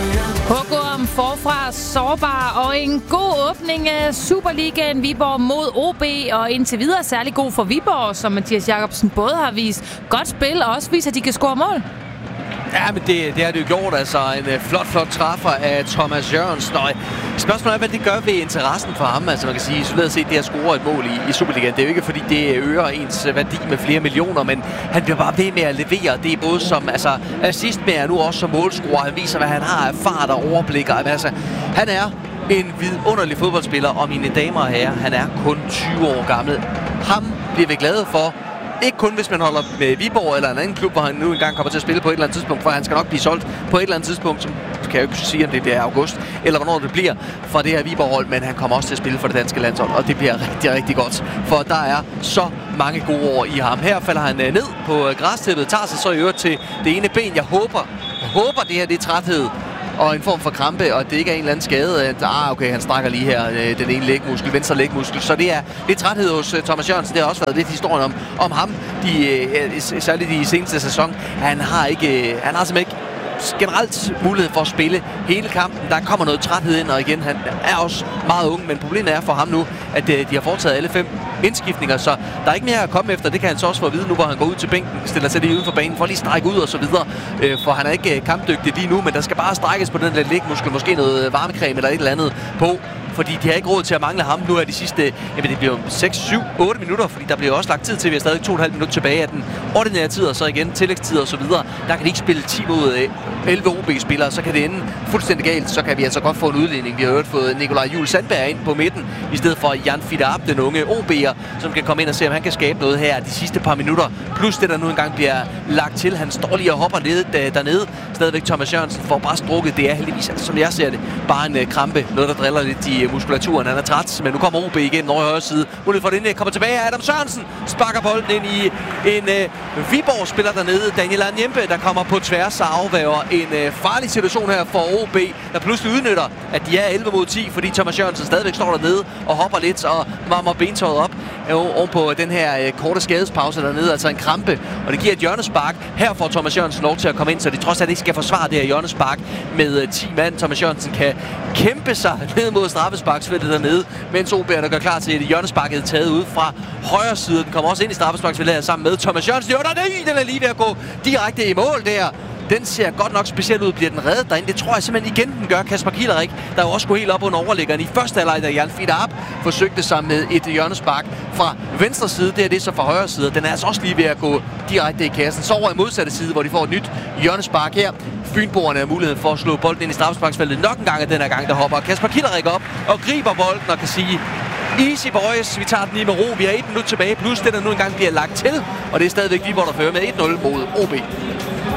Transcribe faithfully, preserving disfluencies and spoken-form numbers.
Hugorm forfra sårbar og en god åbning af Superligaen Viborg mod O B, og indtil videre særlig god for Viborg, som Mathias Jacobsen både har vist godt spil og også viser, at de kan score mål. Ja, men det, det har det jo gjort. Altså en uh, flot, flot træffer af Thomas Jørgensen. Og spørgsmålet er, hvad det gør ved interessen for ham. Altså man kan sige, isoleret set, det at score et mål i, i Superligaen. Det er jo ikke, fordi det øger ens værdi med flere millioner, men han bliver bare ved med at levere. Det er både som altså, assist med, og nu også som målscorer. Han viser, hvad han har af fart og overblikker. Altså, han er en vidunderlig fodboldspiller, og mine damer og herrer, han er kun tyve år gammel. Ham bliver vi glade for. Ikke kun hvis man holder med Viborg eller en anden klub, hvor han nu engang kommer til at spille på et eller andet tidspunkt, for han skal nok blive solgt på et eller andet tidspunkt, som kan jeg jo ikke sige, om det bliver august, eller hvornår det bliver for det her Viborg-hold, men han kommer også til at spille for det danske landshold, og det bliver rigtig, rigtig godt, for der er så mange gode år i ham. Her falder han ned på græstæppet, tager sig så i øvrigt til det ene ben. Jeg håber, jeg håber det her det er træthed og en form for krampe, og det ikke er en eller anden skade, at ah, okay, han strækker lige her øh, den ene lægmuskel, venstre lægmuskel. Så det er lidt træthed hos uh, Thomas Jørgensen. Det har også været lidt historien om, om ham, de, øh, særligt i seneste sæson. Han har ikke, øh, han har simpelthen ikke generelt mulighed for at spille hele kampen. Der kommer noget træthed ind, og igen, han er også meget ung, men problemet er for ham nu, at øh, de har foretaget alle fem indskiftninger, så der er ikke mere at komme efter. Det kan han så også få at vide nu, hvor han går ud til bænken, stiller sig lige uden for banen, for lige strække ud og så videre. Øh, for han er ikke kampdygtig lige nu, men der skal bare strækkes på den der lægmuskel, måske noget varmecreme eller et eller andet på. Fordi de har ikke råd til at mangle ham. Nu er de sidste, jamen det bliver seks, syv, otte minutter, fordi der bliver også lagt tid til, vi har stadig to komma fem minutter tilbage af den ordinære tid, og så igen tillægstid og så videre. Der kan de ikke spille ti mod elleve O B-spillere, så kan det ende fuldstændig galt. Så kan vi altså godt få en udligning. Vi har hørt fået Nikolaj Juhl Sandberg ind på midten, i stedet for Jan Fidarab, den unge O B'er, som kan komme ind og se, om han kan skabe noget her de sidste par minutter. Plus det, der nu engang bliver lagt til. Han står lige og hopper ned, dernede. Stadigvæk Thomas Jørgensen får bare strukket. Det er heldigvis, altså, som jeg ser det, bare en uh, krampe. Noget, der driller lidt i uh, muskulaturen. Han er træt, men nu kommer O B igen over i højre side. Mulighed for det ind. Kommer tilbage. Adam Sørensen sparker bolden ind i en uh, Viborg-spiller dernede. Daniel Anjempe, der kommer på tværs og afværger en uh, farlig situation her for O B, der pludselig udnytter, at de er elleve mod ti, fordi Thomas Jørgensen stadigvæk står dernede og hopper lidt og varmer bentøjet op oven på den her uh, korte skadespause dernede. Altså en krampe, og det giver et hjørnespark. Her får Thomas Jørgensen lov til at komme ind, så de trods alt ikke skal forsvare det her hjørnespark med uh, ti mand. Thomas Jørgensen kan kæmpe sig ned mod straffesparksfeltet dernede, mens O B'erne gør klar til et hjørnespark er taget ud fra højre side. Den kommer også ind i straffesparksfeltet her sammen med Thomas Jørgensen. Jo, der er den er lige ved at gå direkte i mål der. Den ser godt nok specielt ud. Bliver den reddet derinde? Det tror jeg simpelthen igen, den gør. Kasper Kielerik, der jo også går helt op under overliggeren i første halvleg, da Jan Fidarab forsøgte sig med et hjørnespark fra venstre side. Det er det så fra højre side. Den er altså også lige ved at gå direkte i kassen. Så over i modsatte side, hvor de får et nyt hjørnespark her. Fynboerne har muligheden for at slå bolden ind i straffesparksfeltet nok en gang, af den her gang, der hopper Kasper Kielerik op og griber bolden og kan sige: easy boys, vi tager den lige med ro. Vi har et minut tilbage, plus det der nu engang bliver lagt til. Og det er stadigvæk Viborg, der fører med et nul mod O B.